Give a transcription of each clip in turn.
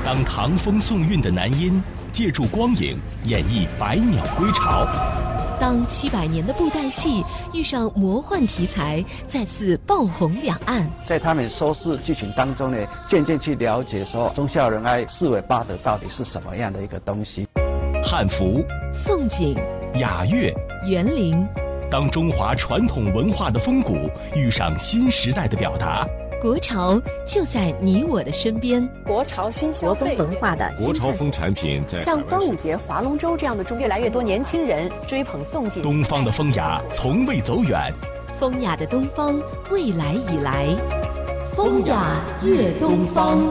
当唐风宋韵的男音借助光影演绎百鸟归巢， 当700年的布袋戏遇上魔幻题材，再次爆红两岸。 在他们收视剧情当中呢，渐渐去了解说忠孝仁爱四维八德到底是什么样的一个东西。 汉服、 宋锦、 雅乐、 园林， 当中华传统文化的风骨遇上新时代的表达。 国潮就在你我的身边。 国潮新消费， 国风文化的国潮风产品在像端午节、划龙舟这样的越来越多年轻人追捧宋锦。 东方的风雅从未走远， 风雅的东方未来已来，风雅悦东方。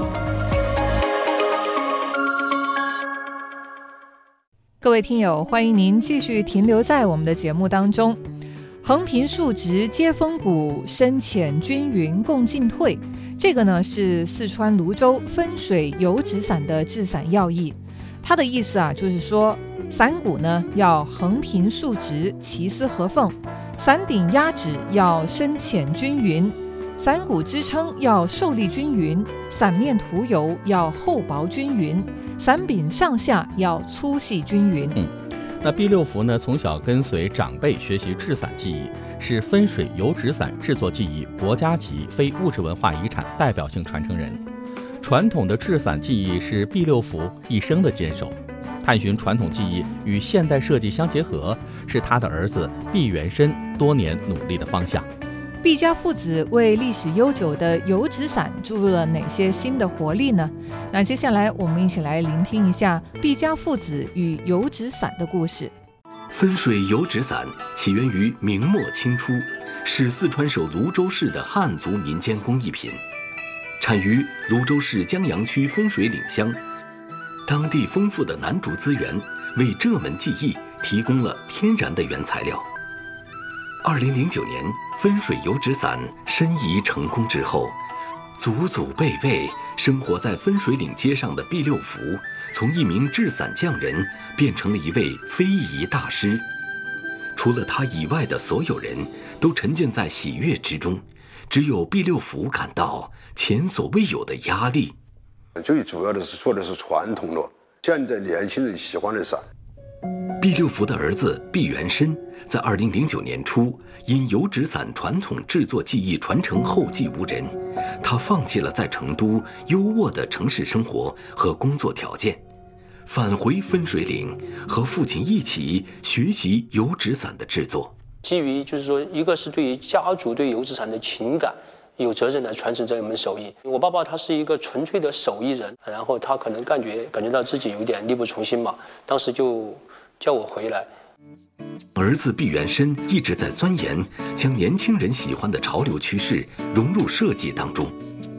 各位听友，欢迎您继续停留在我们的节目当中。横平竖直皆风骨，深浅均匀共进退。这个呢是四川泸州分水油纸伞的制伞要义。它的意思啊，就是说伞骨呢要横平竖直，齐丝合缝；伞顶压纸要深浅均匀；伞骨支撑要受力均匀；伞面涂油要厚薄均匀；伞柄上下要粗细均匀。 那毕六福呢，从小跟随长辈学习制伞技艺，是分水油纸伞制作技艺国家级非物质文化遗产代表性传承人。传统的制伞技艺是毕六福一生的坚守，探寻传统技艺与现代设计相结合，是他的儿子毕元申多年努力的方向。 毕家父子为历史悠久的油纸伞注入了哪些新的活力呢？那接下来我们一起来聆听一下毕家父子与油纸伞的故事。 分水油纸伞起源于明末清初，是四川省泸州市的汉族民间工艺品，产于泸州市江阳区风水岭乡。当地丰富的楠竹资源为这门技艺提供了天然的原材料。2009年，分水油纸伞申遗成功之后，祖祖辈辈生活在分水岭街上的毕六福，从一名制伞匠人变成了一位非遗大师。除了他以外的所有人都沉浸在喜悦之中，只有毕六福感到前所未有的压力。 最主要的是做的是传统的，现在年轻人喜欢的伞。 毕六福的儿子毕元申在2009年初因油纸伞传统制作技艺传承后继无人，他放弃了在成都优渥的城市生活和工作条件，返回分水岭和父亲一起学习油纸伞的制作。 基于就是说，一个是对于家族对油纸伞的情感，有责任来传承这一门手艺。我爸爸他是一个纯粹的手艺人，然后他可能感觉到自己有点力不从心嘛，当时就叫我回来。 儿子毕元申一直在钻研将年轻人喜欢的潮流趋势融入设计当中。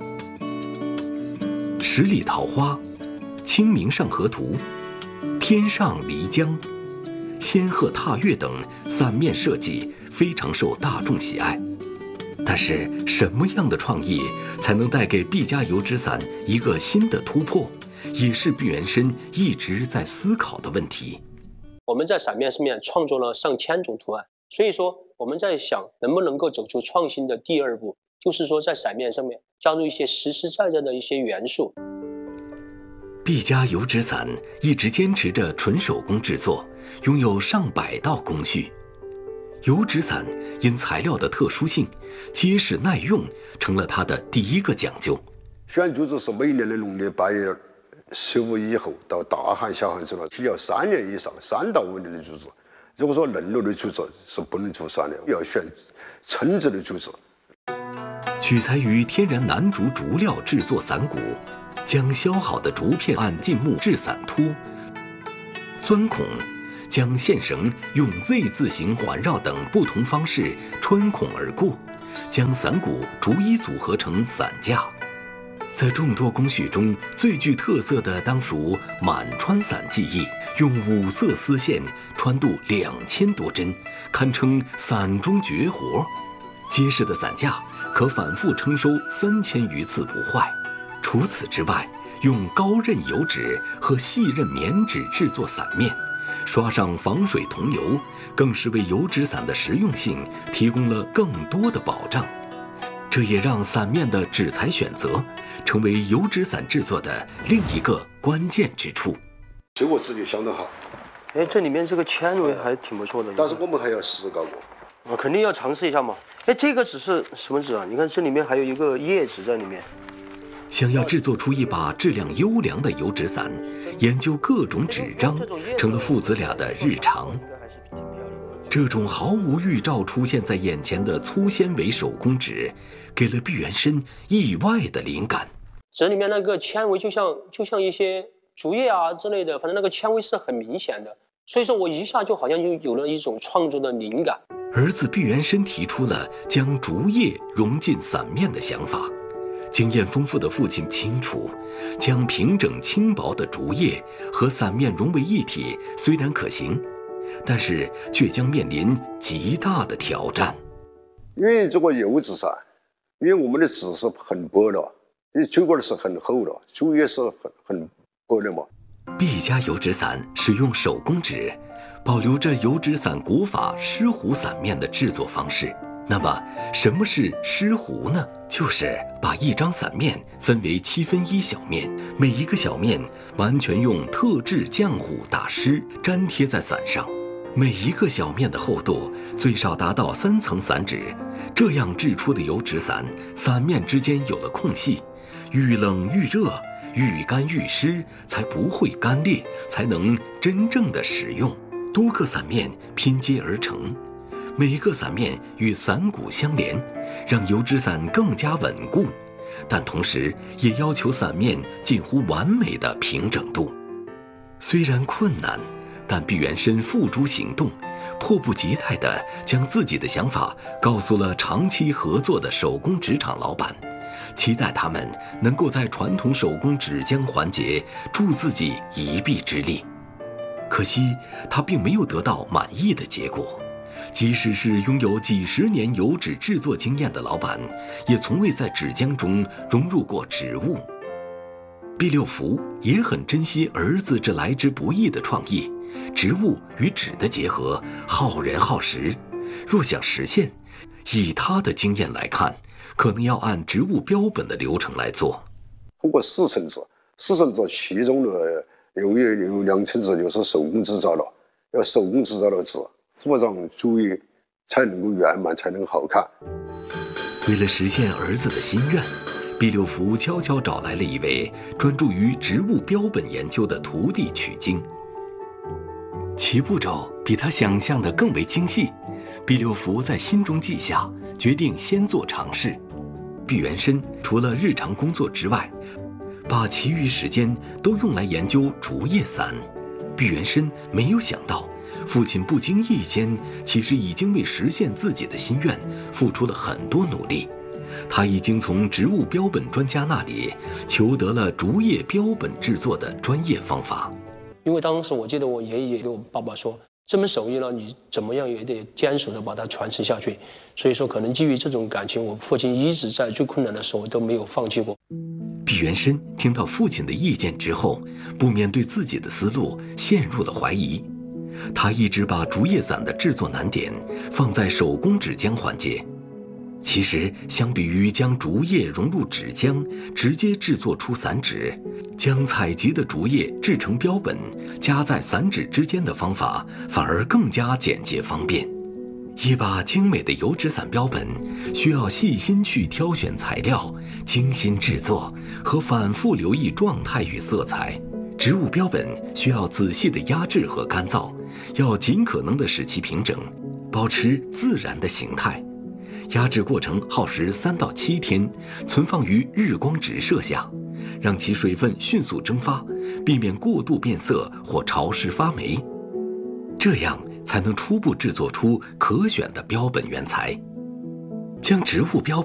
十里桃花、清明上河图、天上漓江、仙鹤踏月等伞面设计非常受大众喜爱。但是什么样的创意才能带给毕家油纸伞一个新的突破，也是毕元申一直在思考的问题。 我们在伞面上面创作了上千种图案，所以说我们在想能不能够走出创新的第二步，就是说在伞面上面加入一些实实在在的一些元素。 毕家油纸伞一直坚持着纯手工制作，拥有上百道工序。油纸伞因材料的特殊性，结实耐用成了它的第一个讲究。 选竹子是每年的农历8月15以后到大寒小寒时了，需要3年以上3到5年的竹子。如果说嫩了的竹子是不能出伞的，要选称质的竹子。 取材于天然楠竹竹料制作伞骨，将削好的竹片按进木制伞托，钻孔，将线绳用 Z 字形环绕等不同方式穿孔而过，将伞骨逐一组合成伞架。在众多工序中，最具特色的当属满穿伞技艺，用5色丝线穿度2000多针，堪称伞中绝活。结实的伞架可反复称收3000余次不坏。除此之外，用高韧油纸和细韧棉纸制作伞面，刷上防水桐油，更是为油纸伞的实用性提供了更多的保障。 这也让伞面的纸材选择成为油纸伞制作的另一个关键之处。 结果质地相当好。 哎，这里面这个纤维还挺不错的。 但是我们还要试搞过。 我肯定要尝试一下嘛。哎，这个纸是什么纸啊？你看这里面还有一个叶纸在里面。 想要制作出一把质量优良的油纸伞，研究各种纸张成了父子俩的日常。这种毫无预兆出现在眼前的粗纤维手工纸，给了毕元申意外的灵感。 纸里面那个纤维就像一些竹叶啊之类的，反正那个纤维是很明显的，所以说我一下就好像就有了一种创作的灵感。 儿子毕元申提出了将竹叶融进伞面的想法。经验丰富的父亲清楚，将平整轻薄的竹叶和伞面融为一体虽然可行，但是却将面临极大的挑战。 因为这个油纸伞，因为我们的纸是很薄的，因为竹管是很厚的，竹叶是很薄的嘛。 毕家油纸伞使用手工纸，保留着油纸伞古法湿糊伞面的制作方式。那么什么是湿糊呢？就是把一张伞面分为1/7小面，每一个小面完全用特制浆糊打湿，粘贴在伞上。每一个小面的厚度最少达到3层伞纸，这样制出的油纸伞，伞面之间有了空隙，遇冷遇热，遇干遇湿，才不会干裂，才能真正的使用。多个伞面拼接而成，每个伞面与伞骨相连，让油纸伞更加稳固，但同时也要求伞面近乎完美的平整度。虽然困难，但毕元申付诸行动，迫不及待地将自己的想法告诉了长期合作的手工纸厂老板，期待他们能够在传统手工纸浆环节助自己一臂之力。可惜他并没有得到满意的结果。即使是拥有几10年油纸制作经验的老板，也从未在纸浆中融入过纸物。毕六福也很珍惜儿子这来之不易的创意，植物与纸的结合耗人耗时，若想实现，以他的经验来看，可能要按植物标本的流程来做。 通过4层纸，4层纸其中的有2层纸就是手工制造的，要手工制造的纸附上竹叶才能够圆满，才能好看。 为了实现儿子的心愿，毕六福悄悄找来了一位专注于植物标本研究的徒弟取经。其步骤比他想象的更为精细，毕六福在心中记下，决定先做尝试。毕元申除了日常工作之外，把其余时间都用来研究竹叶伞。毕元申没有想到，父亲不经意间其实已经为实现自己的心愿付出了很多努力。他已经从植物标本专家那里求得了竹叶标本制作的专业方法。 因为当时我记得我爷爷给我爸爸说，这门手艺呢，你怎么样也得坚守的把它传承下去。所以说可能基于这种感情，我父亲一直在最困难的时候都没有放弃过。 毕元申听到父亲的意见之后，不免对自己的思路陷入了怀疑。他一直把竹叶伞的制作难点放在手工纸浆环节。其实相比于将竹叶融入纸浆直接制作出伞纸，将采集的竹叶制成标本夹在伞纸之间的方法反而更加简洁方便。一把精美的油纸伞标本需要细心去挑选材料，精心制作和反复留意状态与色彩。植物标本需要仔细的压制和干燥，要尽可能的使其平整，保持自然的形态。压制过程耗时3到7天，存放于日光直射下，让其水分迅速蒸发，避免过度变色或潮湿发霉，这样才能初步制作出可选的标本原材。将植物标